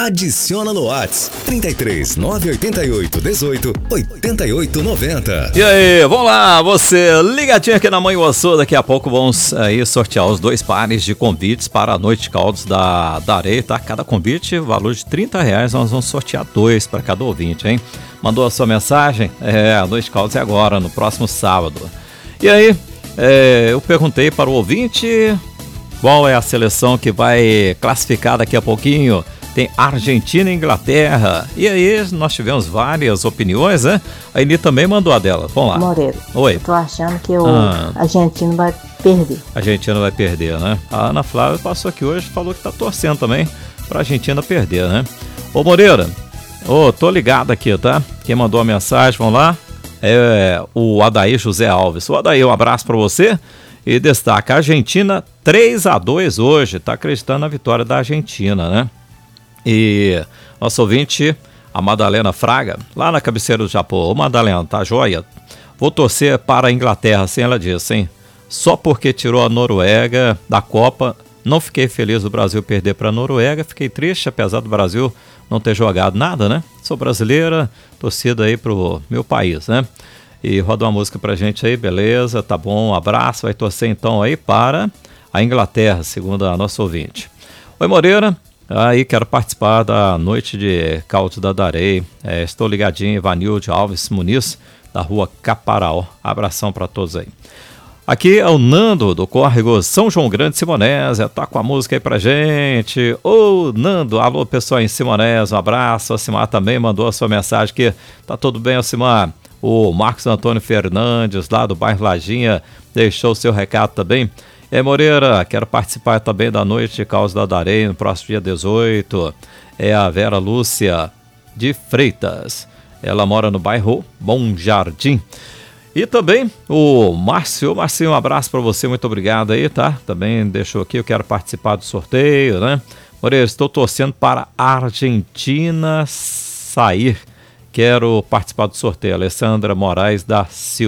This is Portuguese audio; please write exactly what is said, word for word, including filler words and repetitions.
Adiciona no WhatsApp trinta e três, nove oito oito, dezoito, oitenta e oito noventa. E aí, vamos lá, você ligadinho aqui na Mãe Ossô. Daqui a pouco vamos aí sortear os dois pares de convites para a Noite de Caldos da, da Areia, tá? Cada convite, valor de trinta reais, nós vamos sortear dois para cada ouvinte, hein? Mandou a sua mensagem? É, a Noite de Caldos é agora, no próximo sábado. E aí, é, eu perguntei para o ouvinte qual é a seleção que vai classificar daqui a pouquinho. Tem Argentina e Inglaterra. E aí nós tivemos várias opiniões, né? A Eni também mandou a dela. Vamos lá. Moreira. Oi. Eu tô achando que o ah. argentino vai perder. A Argentina vai perder, né? A Ana Flávia passou aqui hoje, falou que tá torcendo também pra Argentina perder, né? Ô Moreira, ô, tô ligado aqui, tá? Quem mandou a mensagem, vamos lá, é o Adair José Alves. O Adair, um abraço pra você. E destaca, a Argentina três a dois hoje, tá acreditando na vitória da Argentina, né? E nosso ouvinte, a Madalena Fraga, lá na cabeceira do Japão. Ô Madalena, tá joia? Vou torcer para a Inglaterra, assim ela disse, hein? Só porque tirou a Noruega da Copa, não fiquei feliz do Brasil perder para a Noruega, fiquei triste, apesar do Brasil não ter jogado nada, né? Sou brasileira, torcida aí pro meu país, né? E roda uma música pra gente aí, beleza, tá bom, um abraço, vai torcer então aí para a Inglaterra, segundo a nossa ouvinte. Oi Moreira, aí quero participar da Noite de Caldos da Areia, é, estou ligadinho, Ivanilde Alves Muniz, da rua Caparaó, abração para todos aí. Aqui é o Nando, do Córrego São João Grande, Simonésia, tá com a música aí pra gente. Ô Nando, alô pessoal em Simonésia, um abraço, a Simar também mandou a sua mensagem aqui, tá tudo bem, Simar? O Marcos Antônio Fernandes, lá do bairro Lajinha, deixou o seu recado também. E aí, Moreira, quero participar também da Noite de Caldos da Areia no próximo dia dezoito. É a Vera Lúcia de Freitas. Ela mora no bairro Bom Jardim. E também o Márcio. Márcio, um abraço para você, muito obrigado aí, tá? Também deixou aqui, eu quero participar do sorteio, né? Moreira, estou torcendo para a Argentina sair. Quero participar do sorteio. Alessandra Moraes da Silva.